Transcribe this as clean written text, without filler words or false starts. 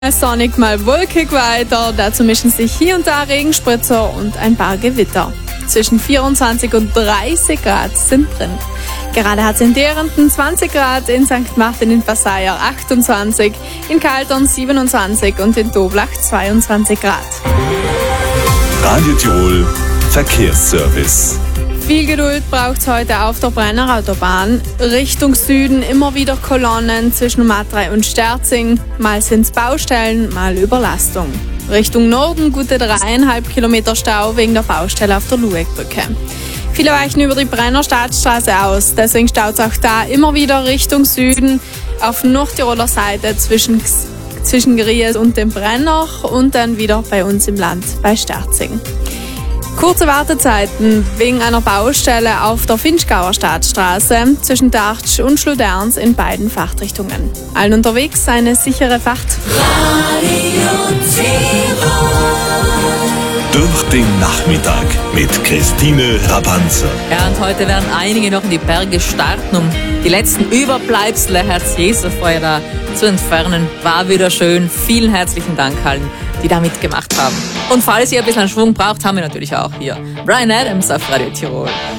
Sonnig mal wolkig weiter, dazu mischen sich hier und da Regenspritzer und ein paar Gewitter. Zwischen 24 und 30 Grad sind drin. Gerade hat es in Derenden 20 Grad, in St. Martin in Passaier 28, in Kaltern 27 und in Toblach 22 Grad. Radio Tirol Verkehrsservice. Viel Geduld braucht es heute auf der Brenner Autobahn. Richtung Süden immer wieder Kolonnen zwischen Matrei und Sterzing. Mal sind es Baustellen, mal Überlastung. Richtung Norden gute 3,5 Kilometer Stau wegen der Baustelle auf der Luegbrücke. Viele weichen über die Brenner Staatsstraße aus, deswegen staut es auch da immer wieder Richtung Süden auf Nordtiroler Seite zwischen Gries und dem Brenner und dann wieder bei uns im Land bei Sterzing. Kurze Wartezeiten wegen einer Baustelle auf der Finchgauer Staatsstraße zwischen Dartsch und Schluderns in beiden Fahrtrichtungen. Allen unterwegs eine sichere Fahrt. Radio Tirol. Durch den Nachmittag mit Christine Rabanzer. Ja, und heute werden einige noch in die Berge starten, um die letzten Überbleibsel der Herz-Jesu-Feuer da zu entfernen. War wieder schön. Vielen herzlichen Dank allen, die da mitgemacht haben. Und falls ihr ein bisschen Schwung braucht, haben wir natürlich auch hier Bryan Adams auf Radio Tirol.